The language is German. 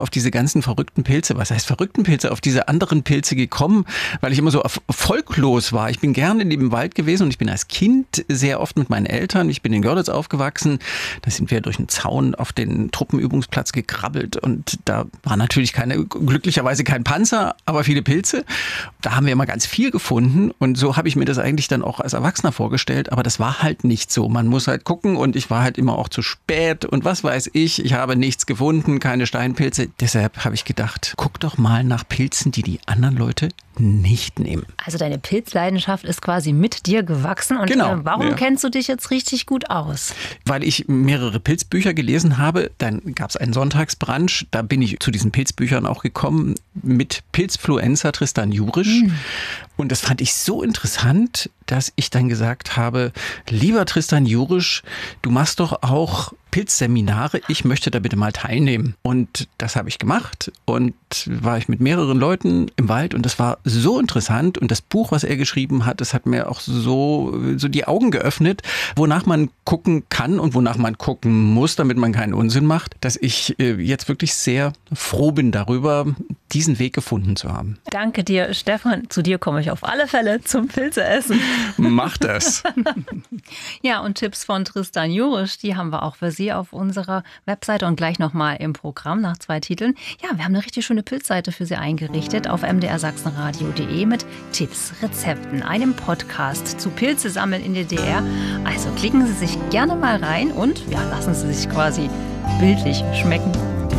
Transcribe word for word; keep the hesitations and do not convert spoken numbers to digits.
auf diese ganzen verrückten Pilze, was heißt verrückten Pilze, auf diese anderen Pilze gekommen, weil ich immer so erfolglos war. Ich bin gerne in dem Wald gewesen und ich bin als Kind sehr oft mit meinen Eltern, ich bin in Görlitz aufgewachsen, da sind wir durch einen Zaun auf den Truppenübungsplatz gekrabbelt und da war natürlich keine, glücklicherweise kein Panzer, aber viele Pilze. Da haben wir immer ganz viel gefunden und so habe ich mir das eigentlich dann auch als Erwachsener vorgestellt, aber das war halt nicht so. Man muss halt gucken und ich war halt immer auch zu spät und was weiß ich, ich habe nichts gefunden, keine Steinpilze. Deshalb habe ich gedacht, guck doch mal nach Pilzen, die die anderen Leute nicht nehmen. Also deine Pilzleidenschaft ist quasi mit dir gewachsen. Und genau, äh, warum ja. kennst du dich jetzt richtig gut aus? Weil ich mehrere Pilzbücher gelesen habe. Dann gab es einen Sonntagsbrunch. Da bin ich zu diesen Pilzbüchern auch gekommen mit Pilzfluencer Tristan Jurisch. Mhm. Und das fand ich so interessant, dass ich dann gesagt habe, lieber Tristan Jurisch, du machst doch auch Pilzseminare, ich möchte da bitte mal teilnehmen. Und das habe ich gemacht und war ich mit mehreren Leuten im Wald und das war so interessant und das Buch, was er geschrieben hat, das hat mir auch so, so die Augen geöffnet, wonach man gucken kann und wonach man gucken muss, damit man keinen Unsinn macht, dass ich jetzt wirklich sehr froh bin darüber, diesen Weg gefunden zu haben. Danke dir, Stefan. Zu dir komme ich auf alle Fälle zum Pilzeessen. Mach das. Ja, und Tipps von Tristan Jurisch, die haben wir auch für Sie auf unserer Webseite und gleich nochmal im Programm nach zwei Titeln. Ja, wir haben eine richtig schöne Pilzseite für Sie eingerichtet auf m d r sachsenradio punkt d e mit Tipps, Rezepten, einem Podcast zu Pilze sammeln in der D D R. Also klicken Sie sich gerne mal rein und ja, lassen Sie sich quasi bildlich schmecken.